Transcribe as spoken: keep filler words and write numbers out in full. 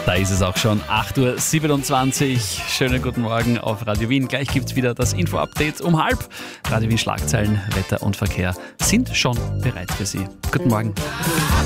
Da ist es auch schon acht Uhr siebenundzwanzig. Schönen guten Morgen auf Radio Wien. Gleich gibt es wieder das Info-Update um halb. Radio Wien Schlagzeilen, Wetter und Verkehr sind schon bereit für Sie. Guten Morgen.